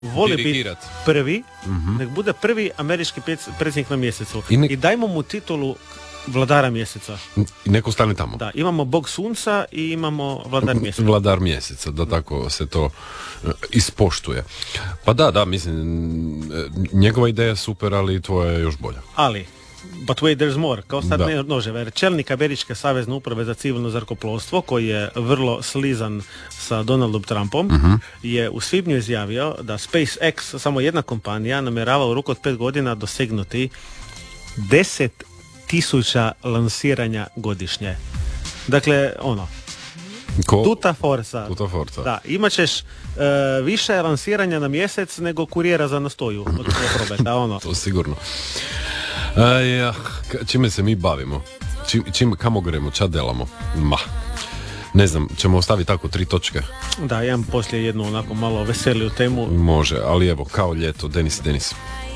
voli biti dirigirat. prvi, nek bude prvi američki predsjednik na mjesecu. I dajmo mu titulu vladara mjeseca. I neko stane tamo. Da, imamo bog sunca i imamo vladar mjeseca. Vladar mjeseca, da tako se to ispoštuje. Pa da, mislim, njegova ideja je super, ali tvoja je još bolja. Ali, but wait, there's more. Kao sad ne nože, čelnik Američke savezne uprave za civilno zrakoplovstvo, koji je vrlo slizan sa Donaldom Trumpom, je u svibnju izjavio da SpaceX, samo jedna kompanija, namjerava u roku od 5 godina dosegnuti 10,000 lansiranja godišnje. Dakle, tuta forza. Da, imat ćeš više lansiranja na mjesec nego kurijera za nastoju od probeta, To sigurno. Čime se mi bavimo? Kamo gremo? Ča delamo? Ne znam, ćemo ostaviti tako 3 točke. Da, imam poslije jednu onako malo veseliju temu. Može, ali evo, kao ljeto, Denis.